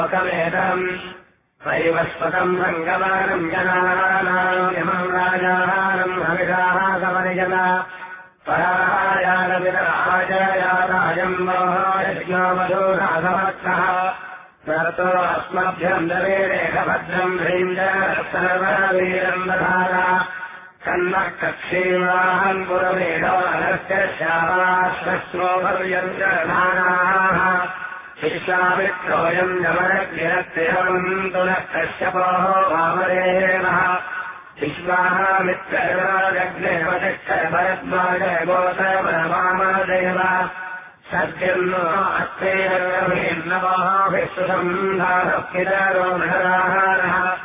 लोकवेदम् वैवस्पतम् रङ्गमानम् जनानाम् यमम् राजानम् हविषाः कवनिजन परायानविराजयाराजम् यज्ञोमधूरासमर्थः ततो अस्मभ्यम् दवेरेखभद्रम् ह्रीम् सर्ववीरम् दधार कन्नः कक्षीवाहम् पुरमेधोनस्य श्यामाश्वस्वो भव्यञ्जनानाः शिष्यामित्रोऽयम् यमनग्निरत्यहम् तुनः कश्यपोः वामदेवः विश्वामित्रराजग्नेवतिष्ठभरद्वाज गोतमवामदेव सत्यन्नो अस्तेर्नवः विश्वसन्धारः किदरो नराहारः